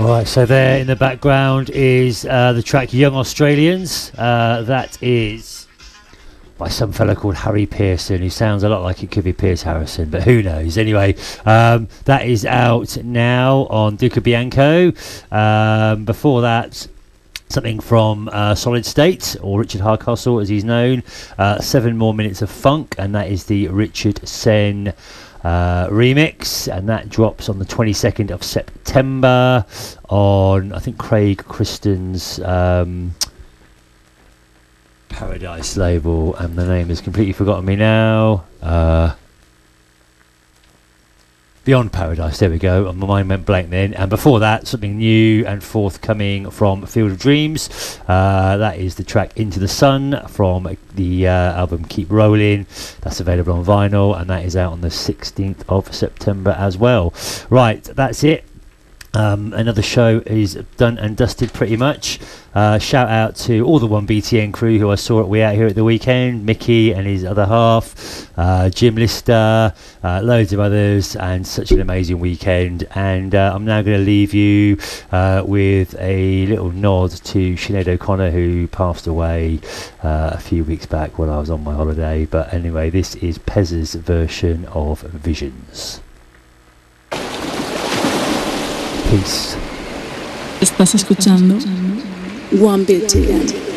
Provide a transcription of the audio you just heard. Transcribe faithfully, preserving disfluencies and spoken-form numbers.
Right, so there in the background is uh, the track Young Australians. Uh, that is by some fella called Harry Pearson, who sounds a lot like it could be Piers Harrison, but who knows. Anyway, um, that is out now on Duca Bianco. Um, before that, something from uh, Solid State, or Richard Hardcastle as he's known, uh, Seven More Minutes of Funk, and that is the Richard Sen Uh, remix, and that drops on the twenty-second of September on, I think, Craig Christen's um, Paradise label, and the name has completely forgotten me now. Uh, Beyond Paradise, there we go. My mind went blank then. And before that, something new and forthcoming from Field of Dreams. Uh, that is the track Into the Sun from the uh, album Keep Rolling. That's available on vinyl, and that is out on the sixteenth of September as well. Right, that's it. Um, another show is done and dusted pretty much. Uh, shout out to all the one B T N crew who I saw at We Out Here at the weekend, Mickey and his other half, uh, Jim Lister, uh, loads of others, and such an amazing weekend. And uh, I'm now going to leave you uh, with a little nod to Sinead O'Connor, who passed away uh, a few weeks back when I was on my holiday. But anyway, this is Pez's version of Visions. Peace. Estás escuchando one B T N.